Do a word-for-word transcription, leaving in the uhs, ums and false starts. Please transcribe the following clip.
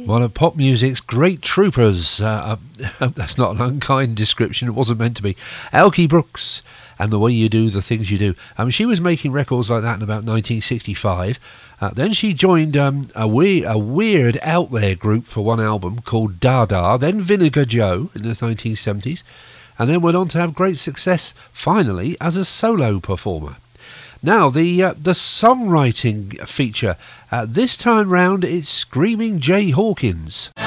One of pop music's great troopers. Uh, uh, that's not an unkind description. It wasn't meant to be. Elkie Brooks and The Way You Do the Things You Do. Um, she was making records like that in about nineteen sixty-five. Uh, then she joined um, a, we- a weird out there group for one album called Dada. Then Vinegar Joe in the nineteen seventies. And then went on to have great success, finally, as a solo performer. Now, the uh, the songwriting feature. Uh, this time round, it's Screaming Jay Hawkins.